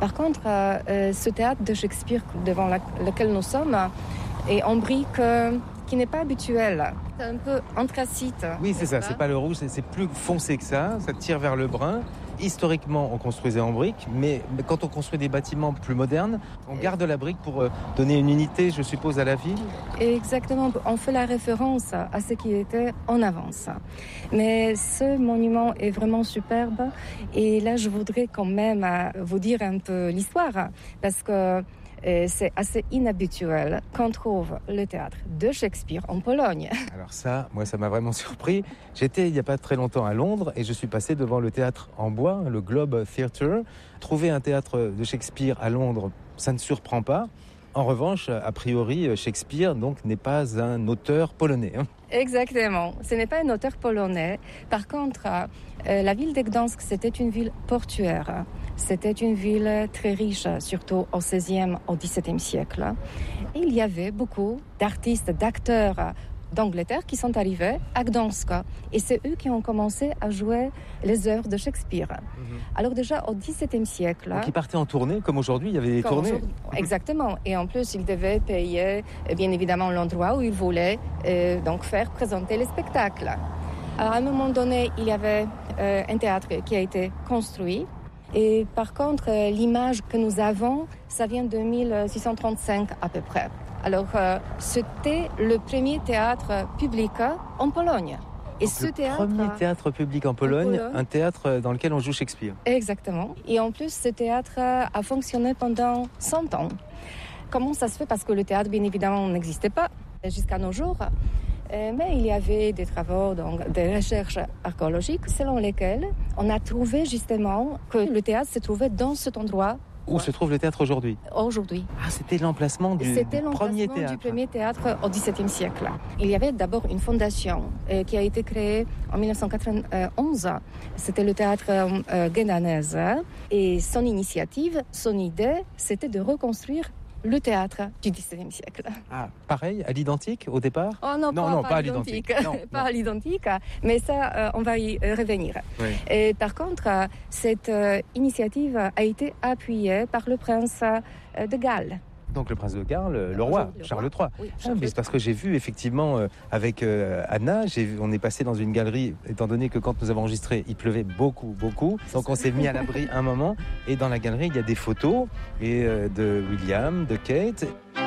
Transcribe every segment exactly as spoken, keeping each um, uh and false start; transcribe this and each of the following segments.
Par contre, euh, ce théâtre de Shakespeare devant la, lequel nous sommes est en brique euh, qui n'est pas habituelle. C'est un peu anthracite. Oui, c'est ça. Pas c'est pas le rouge, c'est, c'est plus foncé que ça. Ça tire vers le brun. Historiquement, on construisait en brique, mais quand on construit des bâtiments plus modernes, on garde la brique pour donner une unité, je suppose, à la ville. Exactement, on fait la référence à ce qui était en avance. Mais ce monument est vraiment superbe et là, je voudrais quand même vous dire un peu l'histoire parce que et c'est assez inhabituel qu'on trouve le théâtre de Shakespeare en Pologne. Alors ça, moi, ça m'a vraiment surpris. J'étais il n'y a pas très longtemps à Londres et je suis passé devant le théâtre en bois, le Globe Theatre. Trouver un théâtre de Shakespeare à Londres, ça ne surprend pas. En revanche, a priori, Shakespeare donc, n'est pas un auteur polonais. Hein. Exactement, ce n'est pas un auteur polonais. Par contre, euh, la ville de Gdansk, c'était une ville portuaire. C'était une ville très riche, surtout au seizième, au dix-septième siècle. Et il y avait beaucoup d'artistes, d'acteurs d'Angleterre qui sont arrivés à Gdansk. Et c'est eux qui ont commencé à jouer les œuvres de Shakespeare. Mmh. Alors déjà au dix-septième siècle... Donc ils partaient en tournée, comme aujourd'hui, il y avait des tournées. Exactement. Et en plus, ils devaient payer, bien évidemment, l'endroit où ils voulaient euh, donc faire présenter les spectacles. Alors, à un moment donné, il y avait euh, un théâtre qui a été construit. Et par contre, euh, l'image que nous avons, ça vient de mille six cent trente-cinq à peu près. Alors, euh, c'était le premier théâtre public en Pologne. Et Donc ce le théâtre, premier théâtre public en Pologne, en Pologne, un théâtre dans lequel on joue Shakespeare. Exactement. Et en plus, ce théâtre a fonctionné pendant cent ans. Comment ça se fait? Parce que le théâtre, bien évidemment, n'existait pas jusqu'à nos jours. Mais il y avait des travaux, donc des recherches archéologiques, selon lesquelles on a trouvé justement que le théâtre se trouvait dans cet endroit. Où ouais. se trouve le théâtre aujourd'hui? Aujourd'hui. Ah, c'était l'emplacement du, c'était du l'emplacement premier théâtre. du premier théâtre au dix-septième siècle. Il y avait d'abord une fondation euh, qui a été créée en dix-neuf cent quatre-vingt-onze. C'était le théâtre euh, Gdańsk. Et son initiative, son idée, c'était de reconstruire le théâtre du dix-septième siècle. Ah, pareil, à l'identique au départ? Oh non, non, pas, non, pas, pas à l'identique. l'identique. Non, pas non. à l'identique, mais ça, euh, on va y euh, revenir. Oui. Et par contre, euh, cette euh, initiative a été appuyée par le prince euh, de Galles. Donc le prince de Galles, le, le roi, le Charles trois. Oui, Charles ah, mais c'est parce que j'ai vu effectivement euh, avec euh, Anna, j'ai vu, on est passé dans une galerie, étant donné que quand nous avons enregistré, il pleuvait beaucoup, beaucoup. Donc on s'est mis à l'abri un moment. Et dans la galerie, il y a des photos et, euh, de William, de Kate.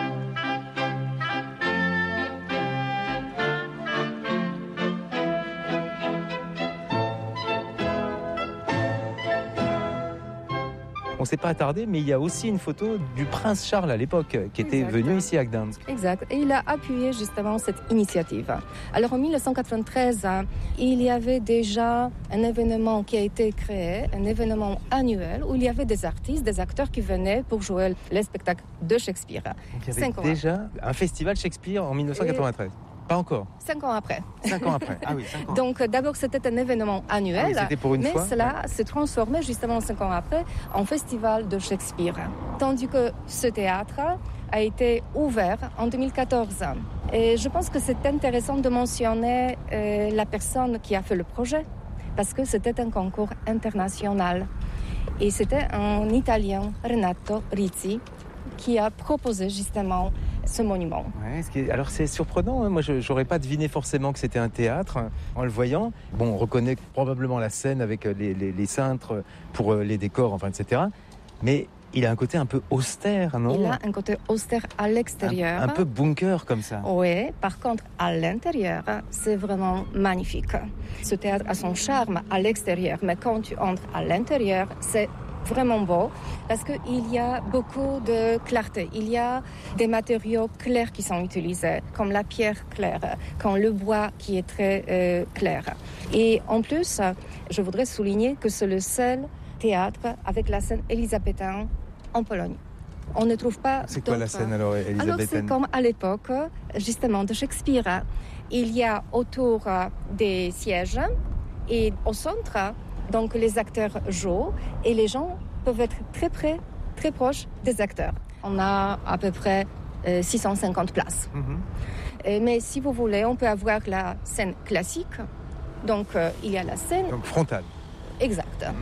On ne s'est pas attardé, mais il y a aussi une photo du prince Charles à l'époque, qui était exact. venu ici à Gdansk. Exact. Et il a appuyé justement cette initiative. Alors en dix-neuf cent quatre-vingt-treize, il y avait déjà un événement qui a été créé, un événement annuel où il y avait des artistes, des acteurs qui venaient pour jouer les spectacles de Shakespeare. Donc il y avait Cinq déjà ans. un festival Shakespeare en dix-neuf cent quatre-vingt-treize. Et... Pas encore. Cinq ans après. Cinq ans après. Ah oui, cinq ans. Donc d'abord c'était un événement annuel, ah oui, c'était pour une mais fois. cela ouais. s'est transformé justement cinq ans après en festival de Shakespeare. Tandis que ce théâtre a été ouvert en deux mille quatorze. Et je pense que c'est intéressant de mentionner euh, la personne qui a fait le projet, parce que c'était un concours international. Et c'était un Italien, Renato Rizzi, qui a proposé justement ce monument. Ouais, ce qui est... Alors c'est surprenant, hein. Moi je n'aurais pas deviné forcément que c'était un théâtre en le voyant. Bon, on reconnaît probablement la scène avec les, les, les cintres pour les décors, enfin, et cetera. Mais il a un côté un peu austère, non? Il a un côté austère à l'extérieur. Un, un peu bunker comme ça. Oui, par contre, à l'intérieur, c'est vraiment magnifique. Ce théâtre a son charme à l'extérieur, mais quand tu entres à l'intérieur, c'est vraiment beau, parce qu'il y a beaucoup de clarté. Il y a des matériaux clairs qui sont utilisés, comme la pierre claire, comme le bois qui est très euh, clair. Et en plus, je voudrais souligner que c'est le seul théâtre avec la scène élisabéthaine en Pologne. On ne trouve pas C'est quoi d'autres. la scène alors élisabéthaine? Alors c'est comme à l'époque, justement, de Shakespeare. Il y a autour des sièges et au centre, donc les acteurs jouent et les gens peuvent être très près, très proches des acteurs. On a à peu près euh, six cent cinquante places. Mm-hmm. Et, mais si vous voulez, on peut avoir la scène classique. Donc euh, il y a la scène... Donc frontale. Exact. Mm.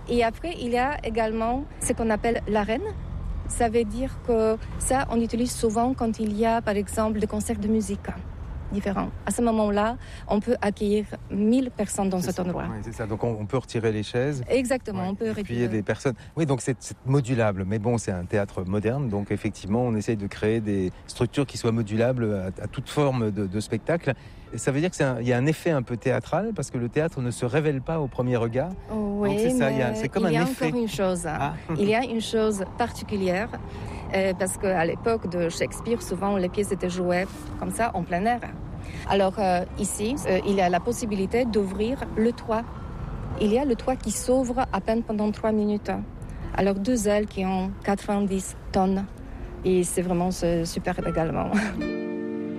Et après, il y a également ce qu'on appelle l'arène. Ça veut dire que ça, on utilise souvent quand il y a, par exemple, des concerts de musique différents. À ce moment-là, on peut accueillir mille personnes dans c'est cet ça. endroit. Oui, c'est ça. Donc on, on peut retirer les chaises. Exactement, Ouais. on peut Et puis il y a des personnes. Oui, donc c'est, c'est modulable. Mais bon, c'est un théâtre moderne, donc effectivement, on essaye de créer des structures qui soient modulables à, à toute forme de, de spectacle. Et ça veut dire qu'il y a un effet un peu théâtral parce que le théâtre ne se révèle pas au premier regard. Oui, donc c'est ça. Il y a, mais c'est comme il y un a effet. encore une chose. Ah. Il y a une chose particulière euh, parce qu'à l'époque de Shakespeare, souvent les pièces étaient jouées comme ça en plein air. Alors euh, ici, euh, il y a la possibilité d'ouvrir le toit. Il y a le toit qui s'ouvre à peine pendant trois minutes. Alors deux ailes qui ont quatre-vingt-dix tonnes. Et c'est vraiment superbe également.